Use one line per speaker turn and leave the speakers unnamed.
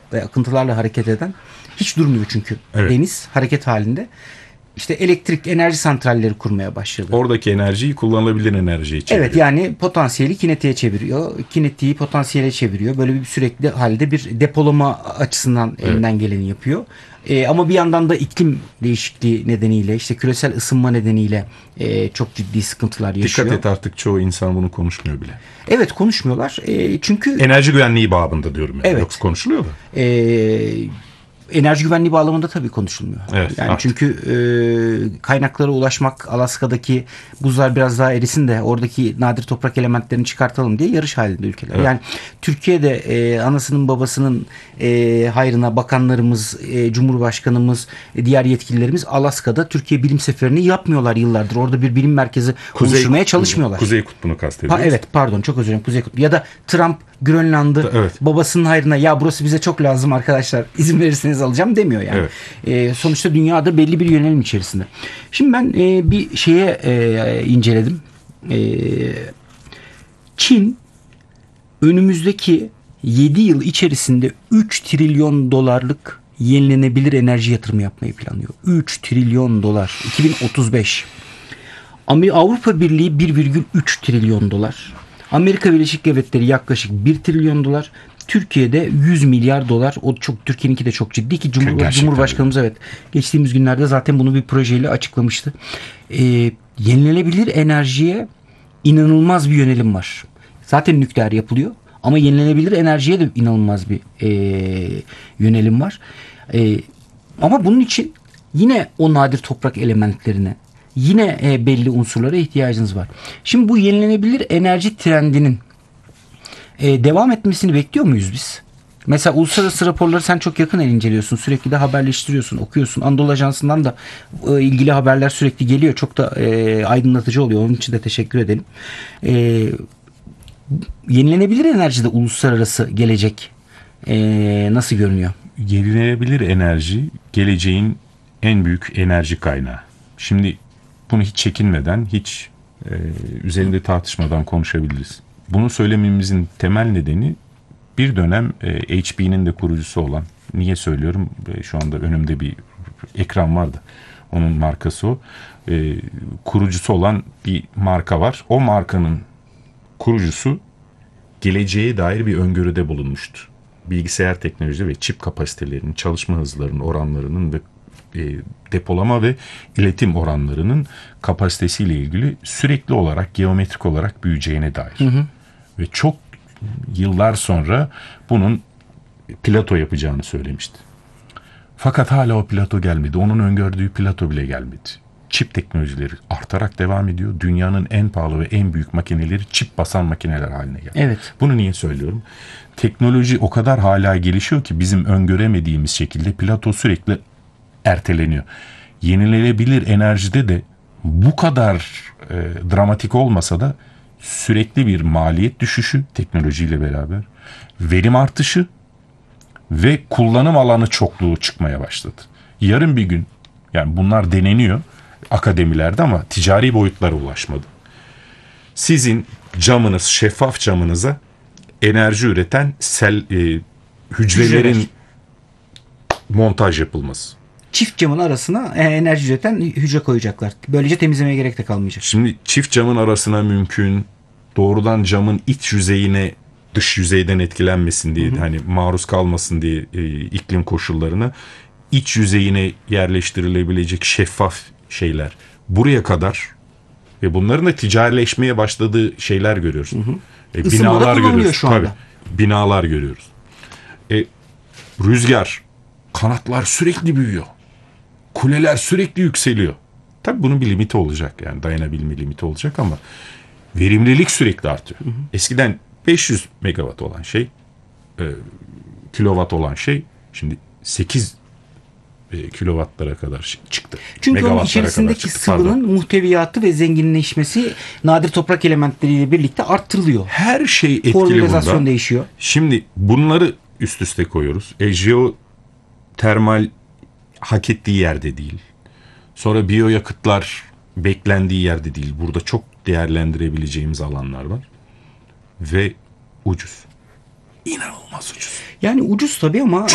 ve akıntılarla hareket eden, hiç durmuyor çünkü deniz hareket halinde. İşte elektrik enerji santralleri kurmaya başladı.
Oradaki enerjiyi kullanılabilir enerjiye çeviriyor.
Evet, yani potansiyeli kinetiğe çeviriyor. Kinetiği potansiyele çeviriyor. Böyle bir sürekli halde bir depolama açısından elinden geleni yapıyor. Ama bir yandan da iklim değişikliği nedeniyle, işte küresel ısınma nedeniyle çok ciddi sıkıntılar yaşıyor.
Dikkat et, artık çoğu insan bunu konuşmuyor bile.
Evet, konuşmuyorlar. Çünkü
enerji güvenliği babında diyorum yani.
Evet.
Yoksa konuşuluyor da.
Enerji güvenliği bağlamında tabii konuşulmuyor.
Evet,
yani
artık.
çünkü kaynaklara ulaşmak, Alaska'daki buzlar biraz daha erisin de oradaki nadir toprak elementlerini çıkartalım diye yarış halinde ülkeler.
Evet.
Yani Türkiye'de anasının babasının hayrına bakanlarımız, Cumhurbaşkanımız, diğer yetkililerimiz Alaska'da Türkiye bilim seferini yapmıyorlar yıllardır. Orada bir bilim merkezi oluşturmaya çalışmıyorlar.
Kuzey Kutbu'nu kastediyoruz.
Evet, pardon, çok özür dilerim, Kuzey Kutbu. Ya da Trump Grönland'ı babasının hayrına, ya burası bize çok lazım arkadaşlar, izin verirseniz alacağım demiyor yani. Evet. Sonuçta dünyada belli bir yönelim içerisinde. Şimdi ben bir şeye inceledim. Çin önümüzdeki 7 yıl içerisinde 3 trilyon dolarlık yenilenebilir enerji yatırımı yapmayı planlıyor. 3 trilyon dolar. 2035. Avrupa Birliği 1,3 trilyon dolar. Amerika Birleşik Devletleri yaklaşık 1 trilyon dolar. Türkiye'de 100 milyar dolar. O çok, Türkiye'ninki de çok ciddi ki Cumhurbaşkanımız geçtiğimiz günlerde zaten bunu bir projeyle açıklamıştı. Yenilenebilir enerjiye inanılmaz bir yönelim var. Zaten nükleer yapılıyor ama yenilenebilir enerjiye de inanılmaz bir yönelim var. Ama bunun için yine o nadir toprak elementlerine, yine belli unsurlara ihtiyacınız var. Şimdi bu yenilenebilir enerji trendinin devam etmesini bekliyor muyuz biz? Mesela uluslararası raporları sen çok yakın inceliyorsun. Sürekli de haberleştiriyorsun, okuyorsun. Anadolu Ajansı'ndan da ilgili haberler sürekli geliyor. Çok da aydınlatıcı oluyor. Onun için de teşekkür edelim. Yenilenebilir enerjide uluslararası gelecek nasıl görünüyor?
Yenilenebilir enerji geleceğin en büyük enerji kaynağı. Şimdi bunu hiç çekinmeden, hiç üzerinde tartışmadan konuşabiliriz. Bunu söylememizin temel nedeni bir dönem HP'nin de kurucusu olan, niye söylüyorum? Şu anda önümde bir ekran vardı. Onun markası o. Kurucusu olan bir marka var. O markanın kurucusu geleceğe dair bir öngörüde bulunmuştu. Bilgisayar teknolojisi ve çip kapasitelerinin, çalışma hızlarının, oranlarının ve depolama ve iletim oranlarının kapasitesiyle ilgili sürekli olarak, geometrik olarak büyüyeceğine dair. Ve çok yıllar sonra bunun plato yapacağını söylemişti. Fakat hala o plato gelmedi. Onun öngördüğü plato bile gelmedi. Çip teknolojileri artarak devam ediyor. Dünyanın en pahalı ve en büyük makineleri çip basan makineler haline geldi.
Evet.
Bunu niye söylüyorum? Teknoloji o kadar hala gelişiyor ki bizim öngöremediğimiz şekilde plato sürekli erteleniyor. Yenilenebilir enerjide de bu kadar dramatik olmasa da sürekli bir maliyet düşüşü teknolojiyle beraber, verim artışı ve kullanım alanı çokluğu çıkmaya başladı. Yarın bir gün, yani bunlar deneniyor akademilerde ama ticari boyutlara ulaşmadı. Sizin camınız, şeffaf camınıza enerji üreten hücrelerin montaj yapılması.
Çift camın arasına enerji üreten hücre koyacaklar. Böylece temizlemeye gerek de kalmayacak.
Şimdi çift camın arasına mümkün, doğrudan camın iç yüzeyine, dış yüzeyden etkilenmesin diye, hani maruz kalmasın diye iklim koşullarına, iç yüzeyine yerleştirilebilecek şeffaf şeyler. Buraya kadar ve bunların da ticarileşmeye başladığı şeyler görüyoruz. Binalar görüyoruz.
Şu anda.
Tabii, binalar görüyoruz. Rüzgar, kanatlar sürekli büyüyor. Kuleler sürekli yükseliyor. Tabii bunun bir limiti olacak, yani dayanabilme limiti olacak ama verimlilik sürekli artıyor. Eskiden 500 megawatt olan şey, kilowatt olan şey şimdi 8 kilowattlara kadar çıktı.
Çünkü onun içerisindeki sıvının muhteviyatı ve zenginleşmesi nadir toprak elementleriyle birlikte arttırılıyor.
Her şey etkili
formülizasyon
bunda.
Değişiyor.
Şimdi bunları üst üste koyuyoruz. Jeotermal hak ettiği yerde değil. Sonra biyoyakıtlar beklendiği yerde değil. Burada çok değerlendirebileceğimiz alanlar var. Ve ucuz. İnanılmaz ucuz.
Yani ucuz tabii ama